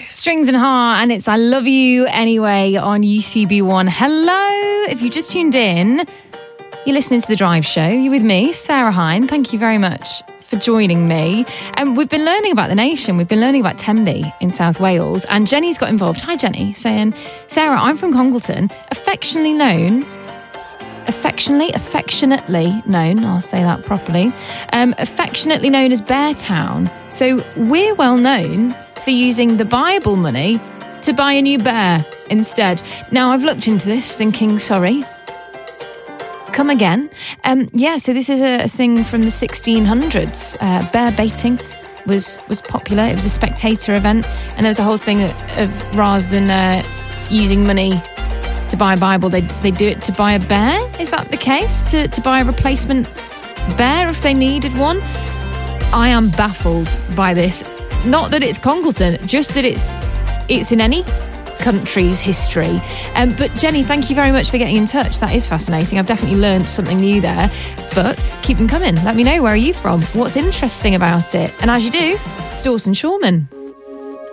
Strings and Heart, and it's I Love You Anyway on UCB1. Hello, if you just tuned in, you're listening to The Drive Show. You're with me, Sarah Hine. Thank you very much for joining me. And we've been learning about the nation. We've been learning about Tenby in South Wales. And Jenny's got involved. Hi, Jenny. Saying, Sarah, I'm from Congleton, affectionately known, I'll say that properly, affectionately known as Beartown. So we're well known for using the Bible money to buy a new bear instead. Now, I've looked into this thinking, sorry, come again. So this is a thing from the 1600s. Bear baiting was popular. It was a spectator event, and there was a whole thing of rather than using money to buy a Bible, they do it to buy a bear. Is that the case? To buy a replacement bear if they needed one? I am baffled by this. Not that it's Congleton, just that it's in any country's history. But Jenny, thank you very much for getting in touch. That is fascinating. I've definitely learned something new there. But keep them coming. Let me know, where are you from? What's interesting about it? And as you do, Dawson Shawman.